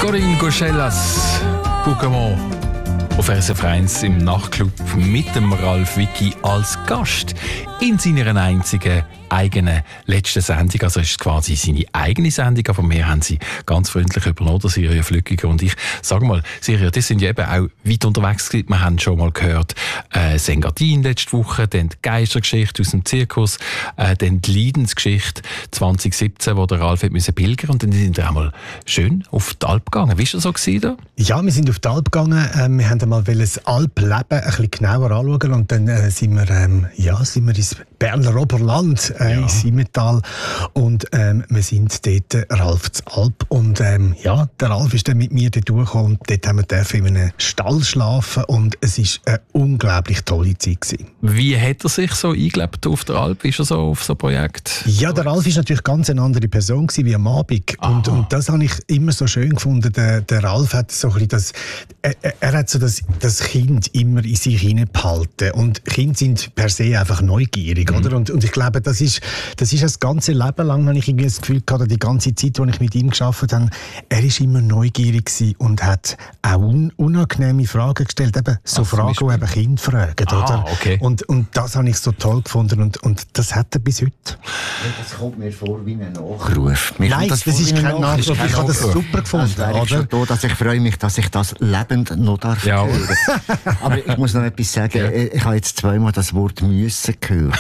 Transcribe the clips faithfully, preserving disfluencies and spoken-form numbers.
Florin Goschellas, Pokémon auf R S F eins im Nachtclub mit dem Ralf Wicki als Gast in seiner einzigen eigenen letzten Sendung. Also ist es quasi seine eigene Sendung, aber wir haben sie ganz freundlich übernommen, der Silja Flückiger und ich. Sag mal, Silja, das sind ja eben auch weit unterwegs gewesen. Wir haben schon mal gehört, äh, Sengadin letzte Woche, dann die Geistergeschichte aus dem Zirkus, äh, dann die Leidensgeschichte zwanzig siebzehn, wo der Ralf musste pilgern und dann sind wir auch mal schön auf die Alp gegangen. Wie war das so gewesen da? Ja, wir sind auf die Alp gegangen. Ähm, wir haben mal das Alpleben ein bisschen genauer anschauen und dann äh, sind wir, ähm, ja, sind wir ins Berner Oberland, äh, ja. in Simmental, und ähm, wir sind dort äh, Ralf zur Alp und ähm, ja, der Ralf ist dann mit mir dort durchgekommen und dort haben wir dürfen in einem Stall schlafen und es war eine unglaublich tolle Zeit gewesen. Wie hat er sich so eingelebt auf der Alp? Ist er so auf so ein Projekt? Ja, der Ralf war natürlich ganz eine andere Person gewesen, wie am Abend und, und das habe ich immer so schön gefunden. Der, der Ralf hat so ein bisschen das, er, er hat so das, das Kind immer in sich hineinbehalten und Kinder sind per se einfach neugierig, mhm. oder? Und, und ich glaube, das ist, das ist das ganze Leben lang, habe ich irgendwie das Gefühl gehabt, die ganze Zeit, als ich mit ihm gearbeitet habe, er ist immer neugierig gewesen und hat auch un, unangenehme Fragen gestellt, eben so Ach, Fragen, die eben Kinder fragen, ah, oder? Okay. Und, und das habe ich so toll gefunden und, und das hat er bis heute. Das kommt mir vor wie ein Nachruf. Mir Nein, das, das ist kein Nachruf. Nachruf. Ich habe das super gefunden. Das wäre schon da, dass ich freue mich, dass ich das lebend noch darf ja. hören. Aber ich muss noch etwas sagen. Ja. Ich habe jetzt zweimal das Wort «müssen» gehört.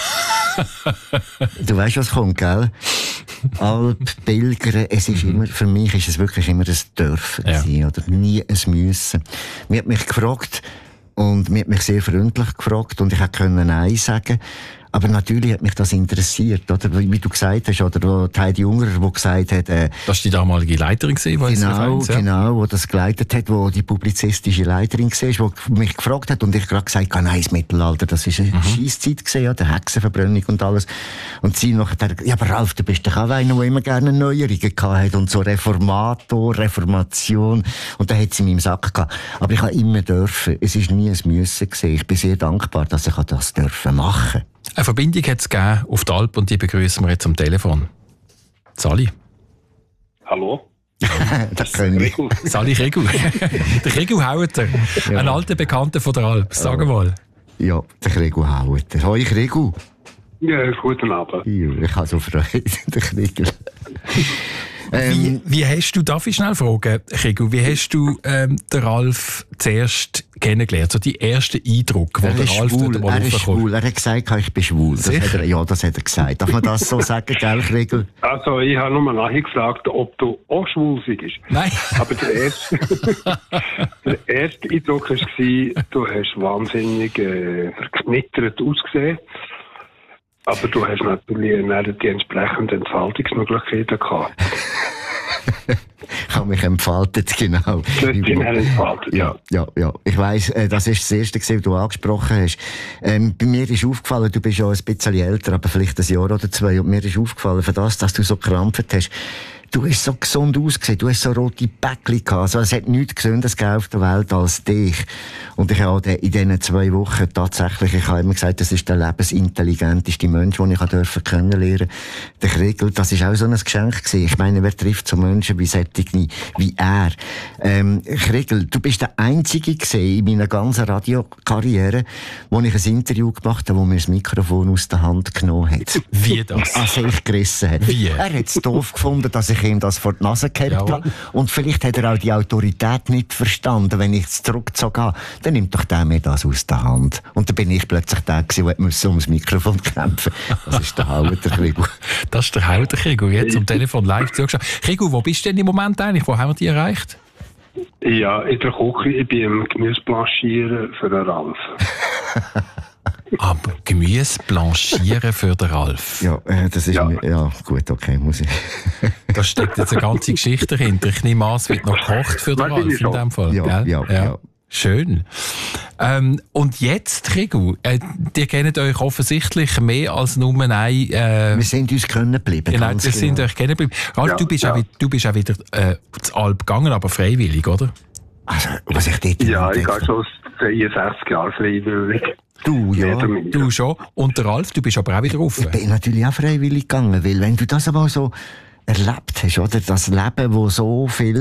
Du weißt, was kommt, gell? Alp, Pilgern, es ist immer, für mich ist es wirklich immer ein Dürfen ja. gewesen, oder nie ein Müssen. Mir hat mich gefragt, und mir hat mich sehr freundlich gefragt, und ich hätte Nein sagen können. Aber natürlich hat mich das interessiert, oder? Wie du gesagt hast, oder die Heidi Ungerer, die gesagt hat... Äh, das war die damalige Leiterin gewesen, die genau, ja. genau, die das geleitet hat, die die publizistische Leiterin war, die mich gefragt hat und ich gerade gesagt habe, nein, das Mittelalter, das war eine mhm. Scheisszeit gewesen, ja, der Hexenverbrennung und alles. Und sie nachher hat ja, aber Ralf, du bist doch auch einer, der immer gerne Neuerungen gehabt hat und so Reformator, Reformation. Und da hat sie in meinem Sack gehabt. Aber ich habe immer dürfen. Es war nie ein Müssen gewesen. Ich bin sehr dankbar, dass ich das dürfen machen. Eine Verbindung hat es gegeben auf die Alp und die begrüßen wir jetzt am Telefon. Sali. Hallo. Das können wir. Sali Regu. Der Regu Haueter, ja. Ein alter Bekannter von der Alp. Sag mal. Ja, der Regu Haueter. Hoi Regu. Ja, guten Abend. Ja, ich habe so Freude, der Regu. Ähm, wie, wie hast du, darf ich schnell fragen, Regu, wie hast du ähm, den Ralf zuerst kennengelernt? So die ersten Eindrücke, er wo der Ralf schwul, dort mal Er ist schwul, er hat gesagt, ich bin schwul. Das hat er, ja, das hat er gesagt. Darf man das so sagen, gell, Regu? Also, ich habe nur nachgefragt, ob du auch schwul bist. Nein. Aber der erste, der erste Eindruck war, du hast wahnsinnig äh, verknittert ausgesehen. Aber du hast natürlich die entsprechenden Entfaltungsmöglichkeiten gehabt. Ich habe mich entfaltet, genau. Du hast dich entfaltet, ja. Ja, ja. Ich weiss, äh, das ist das Erste, was du angesprochen hast. Ähm, bei mir ist aufgefallen, du bist ja ein bisschen älter, aber vielleicht ein Jahr oder zwei, und mir ist aufgefallen, für das, dass du so gekrampft hast, du hast so gesund ausgesehen, du hast so rote Päckchen gehabt. Also, es hat nichts Gesünderes auf der Welt als dich. Und ich habe in diesen zwei Wochen tatsächlich, ich habe immer gesagt, das ist der lebensintelligenteste Mensch, den ich durfte kennenlernen. Der Kriegel, das ist auch so ein Geschenk gewesen. Ich meine, wer trifft so Menschen wie solche, wie er? Ähm, Kriegel, du bist der Einzige gewesen in meiner ganzen Radiokarriere, wo ich ein Interview gemacht habe, wo mir das Mikrofon aus der Hand genommen hat. Wie das? Also ich gerissen hat. Wie? Er hat es doof gefunden, dass ich ihm das vor die Nase gehabt habe. Und vielleicht hat er auch die Autorität nicht verstanden. Wenn ich es zurückgezogen habe, dann nimmt doch der mir das aus der Hand. Und dann bin ich plötzlich der gewesen, der musste ums Mikrofon kämpfen. Das ist der Haueter Krigu. Das ist der Haueter Krigu. Jetzt am Telefon live zugeschaut. Krigu, wo bist du denn im Moment eigentlich? Wo haben wir dich erreicht? Ja, in der Küche. Ich bin am Gemüse blanchieren für den Ralf. Aber Gemüse blanchieren für den Ralf. Ja, äh, das ist ja. Mir, ja gut, okay, muss ich. Da steckt jetzt eine ganze Geschichte dahinter. Ich nehme an, es wird noch gekocht für den Ralf in dem Fall. Ja, gell? Ja, ja. ja. Schön. Ähm, und jetzt, Regu, äh, ihr kennt euch offensichtlich mehr als nur ein... Äh, wir sind uns kennen geblieben. Genau, wir sind genau. euch kennen geblieben. Ralf, ja, du, bist ja. auch, du bist auch wieder äh, zur Alp gegangen, aber freiwillig, oder? Also, was ich dort... Ja, ich gehe schon dreiundsechzig Jahre freiwillig. Du, ja. Du schon. Und der Ralf, du bist aber auch wieder offen. Ich bin natürlich auch freiwillig gegangen, weil wenn du das aber so erlebt hast, oder? Das Leben, wo so viel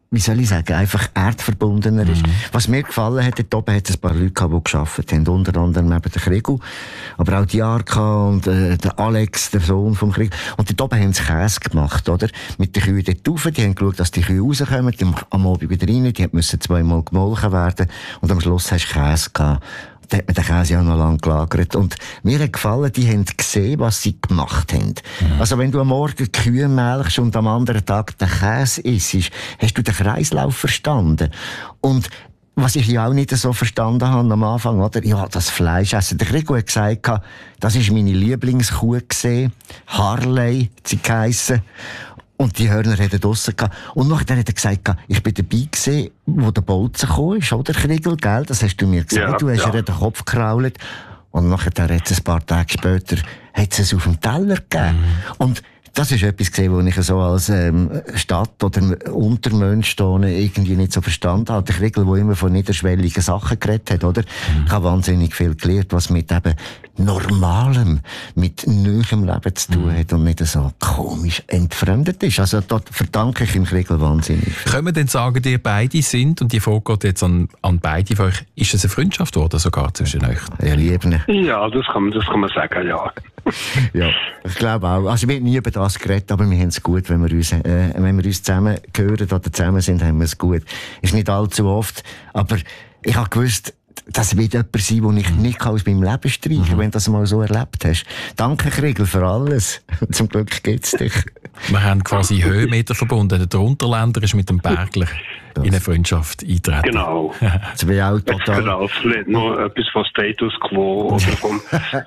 wie soll ich sagen, einfach erdverbundener ist. Mhm. Was mir gefallen hat, dort oben hat es ein paar Leute gehabt, die gearbeitet haben, unter anderem eben der Kriegel, aber auch die Arka und äh, der Alex, der Sohn vom Kriegel. Und dort oben haben sie Käse gemacht, oder? Mit den Kühen dort rauf, die haben geschaut, dass die Kühe rauskommen, die haben am Abend wieder rein, die müssen zweimal gemolken werden und am Schluss hast du Käse gehabt. Da hat man den Käse ja noch lange gelagert. Und mir hat gefallen, die haben gesehen, was sie gemacht haben. Mhm. Also wenn du am Morgen die Kühe melkst und am anderen Tag den Käse isst, hast du den Kreislauf verstanden. Und was ich ja auch nicht so verstanden habe am Anfang, oder? Ja, das Fleisch essen. Der Rico hat gesagt, das war meine Lieblingskuh gesehen. Harley, sie geheissen. Und die Hörner hatten draussen gehabt. Und nachher hat er gesagt, ich bin dabei gewesen, wo der Bolzen gekommen ist, oder, Kriegel, gell? Das hast du mir gesagt. Ja, du hast ja. ihr den Kopf gekrault. Und nachher hat es ein paar Tage später, hat es auf dem Teller gegeben. Mhm. Und das ist etwas gesehen, was ich so als ähm, Stadt- oder Untermensch irgendwie nicht so verstanden habe. Der Kriegel, der immer von niederschwelligen Sachen geredet hat, oder? Mhm. Ich habe wahnsinnig viel gelernt, was mit eben Normalem, mit neuem Leben zu tun mhm. hat und nicht so komisch entfremdet ist. Also dort verdanke ich im Kriegel wahnsinnig viel. Können wir denn sagen, ihr beide sind, und die Frage geht jetzt an, an beide von euch, ist es eine Freundschaft geworden sogar zwischen euch? Ja, lieben. Ja, das kann man, das kann man sagen, ja. Ja, ich glaube auch. Also wir haben nie über das geredet, aber wir haben es gut, wenn wir uns, äh, wenn wir uns zusammen hören oder zusammen sind, haben wir es gut. Ist nicht allzu oft, aber ich habe gewusst, das wird jemand sein, den ich nicht aus meinem Leben streichen kann, mhm. wenn du das mal so erlebt hast. Danke, Kriegel, für alles. Zum Glück gibt's dich. Wir haben quasi Höhenmeter verbunden. Der Unterländer ist mit dem Bergler das. in eine Freundschaft eintreten. Genau. Das wäre auch total... Genau, vielleicht noch etwas von Status Quo oder vom...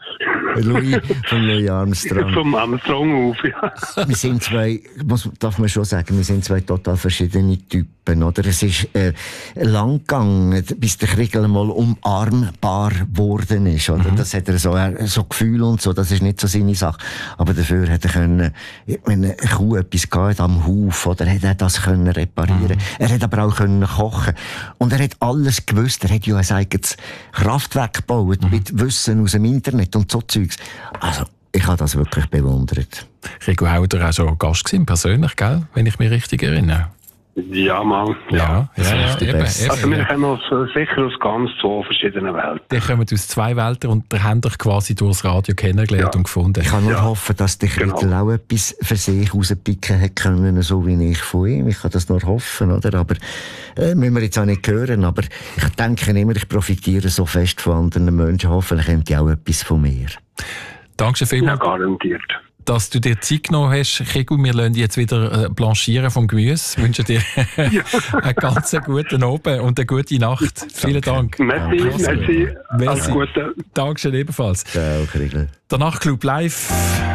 Louis, von Louis Armstrong. Vom Armstrong auf, ja. Wir sind zwei, muss, darf man schon sagen, wir sind zwei total verschiedene Typen, oder? Es ist äh, lang gegangen, bis der Kriegel mal umarmbar geworden ist, oder? Mhm. Das hat er so, äh, so Gefühl und so, das ist nicht so seine Sache. Aber dafür hat er können, wenn eine Kuh etwas gehabt am Hof, oder, hat er das können reparieren. Mhm. Er hat aber auch können kochen. Und er hat alles gewusst. Er hat ja ein eigenes Kraftwerk gebaut, mhm. mit Wissen aus dem Internet und so Zeugs. Also, ich habe das wirklich bewundert. Rico Hauder war auch schon Gast gewesen, persönlich, gell? Wenn ich mich richtig erinnere. Ja, Mann. Ja, ja, ja, ja eben, eben, also wir kommen aus, sicher aus ganz zwei verschiedenen Welten. Die kommen aus zwei Welten und der haben euch quasi durchs Radio kennengelernt ja. und gefunden. Ich kann nur ja. hoffen, dass der Kriegel genau. auch etwas für sich rauspicken hat können, so wie ich von ihm. Ich kann das nur hoffen, oder? Aber äh, müssen wir jetzt auch nicht hören. Aber ich denke immer, ich profitiere so fest von anderen Menschen. Hoffentlich haben die auch etwas von mir. Danke vielmals. Ja, garantiert. Dass du dir Zeit genommen hast, Kriegel. Wir lassen dich jetzt wieder äh, blanchieren vom Gemüse. Ich wünsche dir ja. einen ganz guten Abend und eine gute Nacht. Vielen Dank. Merci, merci. Alles Gute. Dankeschön ebenfalls. Ciao, Kriegel. Der Nachtclub live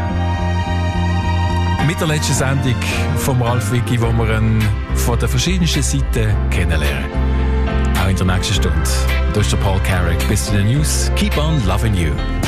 mit der letzten Sendung vom Ralf Wicki, wo wir ihn von den verschiedensten Seiten kennenlernen. Auch in der nächsten Stunde. Das ist der Paul Carrick. Bis zu den News. Keep on loving you.